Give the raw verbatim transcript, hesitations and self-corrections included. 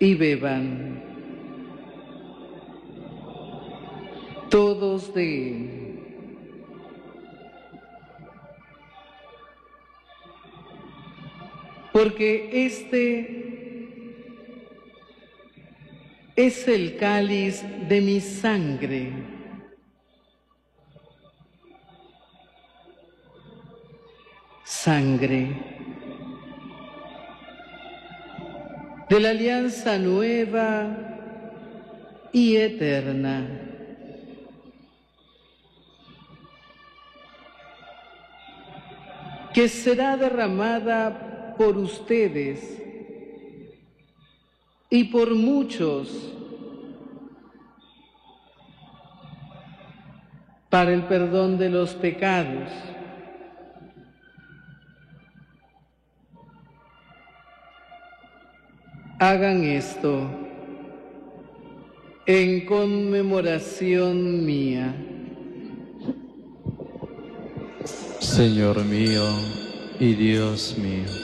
y beban todos de él. Porque este es el cáliz de mi sangre, sangre de la alianza nueva y eterna, que será derramada por ustedes y por muchos para el perdón de los pecados. Hagan esto en conmemoración mía. Señor mío y Dios mío,